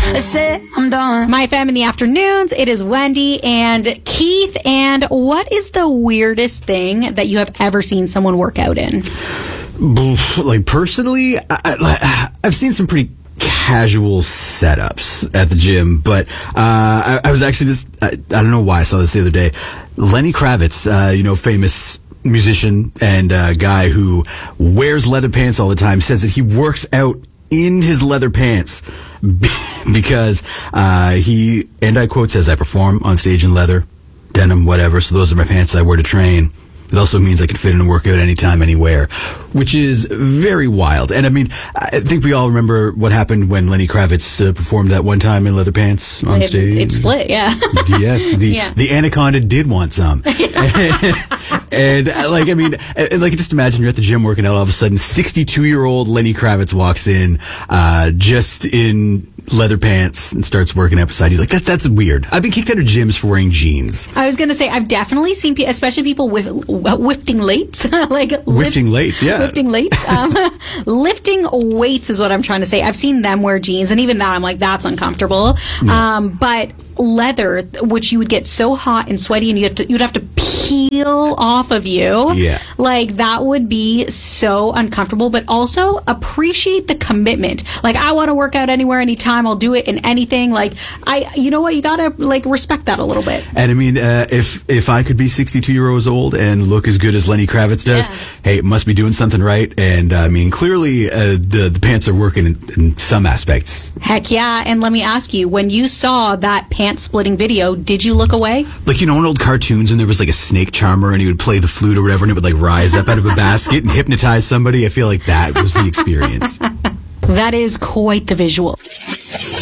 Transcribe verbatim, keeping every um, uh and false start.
I said I'm done. My Fam in the afternoons. It is Wendy and Keith. And what is the weirdest thing that you have ever seen someone work out in? Like, personally, I, I, I've seen some pretty casual setups at the gym, but uh, I, I was actually just, I, I don't know why I saw this the other day. Lenny Kravitz, uh, you know, famous musician and uh, guy who wears leather pants all the time, says that he works out in his leather pants because uh, he, and I quote, says, I perform on stage in leather, denim, whatever, so those are my pants I wear to train. It also means I can fit in and work out anytime, anywhere, which is very wild. And I mean, I think we all remember what happened when Lenny Kravitz uh, performed that one time in leather pants on It, stage. it split, yeah. Yes, the Yeah. the anaconda did want some. And, uh, like, I mean, uh, like, just imagine you're at the gym working out, all of a sudden, sixty-two-year-old Lenny Kravitz walks in, uh, just in leather pants and starts working out beside you. Like, that, that's weird. I've been kicked out of gyms for wearing jeans. I was going to say, I've definitely seen, pe- especially people with lifting weights. like Lifting weights, yeah. Lifting weights. Um, lifting weights is what I'm trying to say. I've seen them wear jeans, and even that, I'm like, that's uncomfortable. Yeah. Um, but leather, which you would get so hot and sweaty, and you have to, you'd have to peel off of you. Yeah. Like, that would be so uncomfortable, but also appreciate the commitment. Like, I want to work out anywhere, anytime. I'll do it in anything. Like, I, you know what? You gotta, like, respect that a little bit. And I mean, uh, if if I could be sixty-two years old and look as good as Lenny Kravitz does, Yeah. hey, it must be doing something right. And uh, I mean, clearly uh, the the pants are working in, in some aspects. Heck yeah. And let me ask you, when you saw that pants splitting video, did you look away? Like, you know, in old cartoons, and there was like a snake charmer, and he would play the flute or whatever, and it would like rise up out of a basket and hypnotize somebody. I feel like that was the experience. That is quite the visual.